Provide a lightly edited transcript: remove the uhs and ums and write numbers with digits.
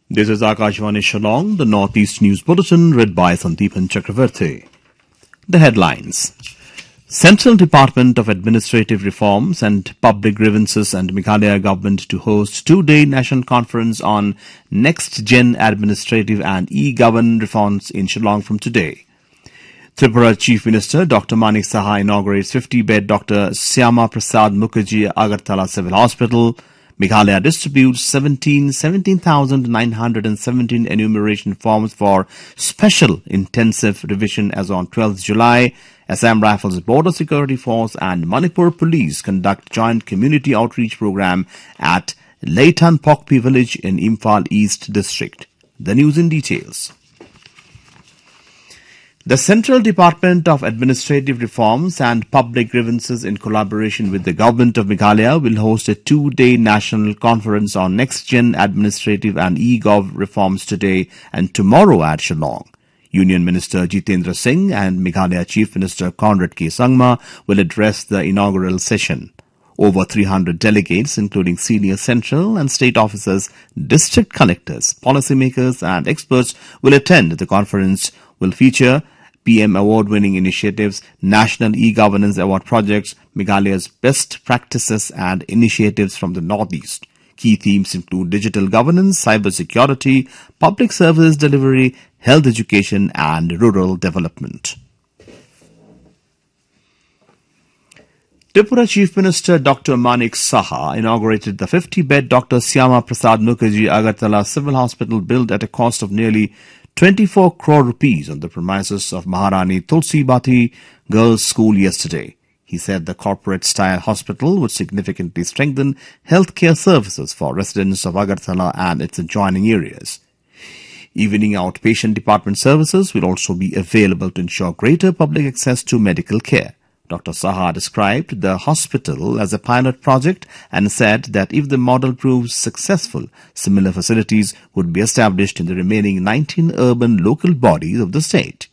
This is Akashvani Shillong, the Northeast News Bulletin, read by Sandeepan Chakravarti. The headlines. Central Department of Administrative Reforms and Public Grievances and Meghalaya Government to host two-day national conference on next-gen administrative and e-govern reforms in Shillong from today. Tripura Chief Minister Dr. Manik Saha inaugurates 50-bed Dr. Syama Prasad Mukherjee Agartala Civil Hospital. Meghalaya distributes 17,917 enumeration forms for special intensive revision as on 12th July. Assam Rifles Border Security Force and Manipur Police conduct joint community outreach program at Leitan Pokpi village in Imphal East District. The news in details. The Central Department of Administrative Reforms and Public Grievances, in collaboration with the Government of Meghalaya, will host a two-day national conference on next-gen administrative and e-gov reforms today and tomorrow at Shillong. Union Minister Jitendra Singh and Meghalaya Chief Minister Conrad K. Sangma will address the inaugural session. Over 300 delegates, including senior central and state officers, district collectors, policymakers and experts will attend. The conference will feature PM award-winning initiatives, National E-Governance Award projects, Meghalaya's best practices and initiatives from the Northeast. Key themes include digital governance, cyber security, public service delivery, health education and rural development. Tripura Chief Minister Dr. Manik Saha inaugurated the 50-bed Dr. Syama Prasad Mukherjee Agartala Civil Hospital built at a cost of nearly 24 crore rupees on the premises of Maharani Tulsi Bati Girls' School yesterday. He said the corporate-style hospital would significantly strengthen healthcare services for residents of Agartala and its adjoining areas. Evening outpatient department services will also be available to ensure greater public access to medical care. Dr. Saha described the hospital as a pilot project and said that if the model proves successful, similar facilities would be established in the remaining 19 urban local bodies of the state.